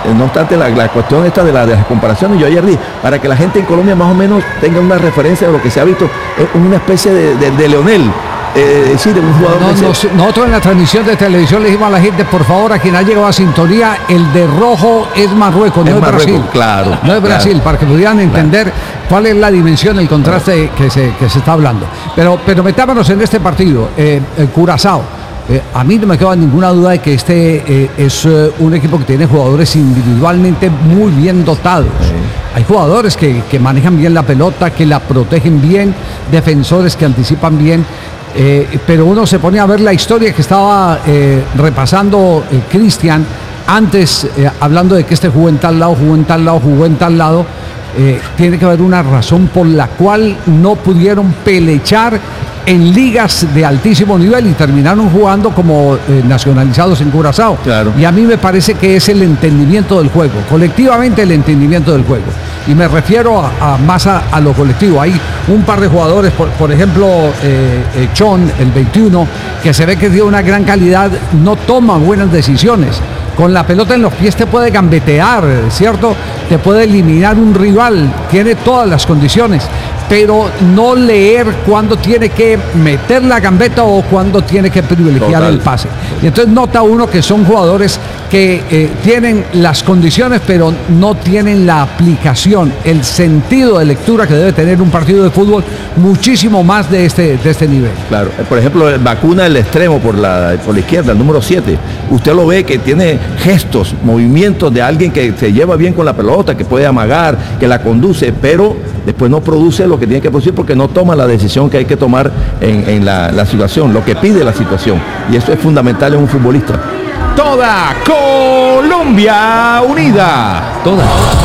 no obstante la cuestión esta de las comparaciones, yo ayer dije, para que la gente en Colombia más o menos tenga una referencia de lo que se ha visto, es una especie de Leonel. Sí, de un jugador nosotros en la transmisión de televisión le dijimos a la gente, por favor, a quien ha llegado a sintonía, el de rojo es Marruecos, no es Brasil. Claro. No es Brasil, para que pudieran entender cuál es la dimensión, el contraste que se está hablando. Pero metámonos en este partido, Curazao. A mí no me queda ninguna duda de que este es un equipo que tiene jugadores individualmente muy bien dotados. Sí. Hay jugadores que manejan bien la pelota, que la protegen bien, defensores que anticipan bien. Pero uno se pone a ver la historia que estaba repasando Cristian antes, hablando de que este jugó en tal lado, jugó en tal lado, jugó en tal lado. Tiene que haber una razón por la cual no pudieron pelechar en ligas de altísimo nivel y terminaron jugando como nacionalizados en Curazao. Claro. Y a mí me parece que es el entendimiento del juego, colectivamente el entendimiento del juego. Y me refiero más a lo colectivo. Hay un par de jugadores, por ejemplo, Chon, el 21, que se ve que tiene una gran calidad, no toma buenas decisiones. Con la pelota en los pies te puede gambetear, ¿cierto? Te puede eliminar un rival, tiene todas las condiciones, pero no leer cuándo tiene que meter la gambeta o cuándo tiene que privilegiar el pase. Y entonces nota uno que son jugadores que tienen las condiciones, pero no tienen la aplicación, el sentido de lectura que debe tener un partido de fútbol, muchísimo más de este nivel. Claro, por ejemplo, Vacuna, el extremo por la izquierda, el número 7, usted lo ve que tiene gestos, movimientos de alguien que se lleva bien con la pelota, que puede amagar, que la conduce, pero después no produce lo que tiene que producir porque no toma la decisión que hay que tomar en la situación, lo que pide la situación. Y eso es fundamental en un futbolista. Toda Colombia unida. Toda.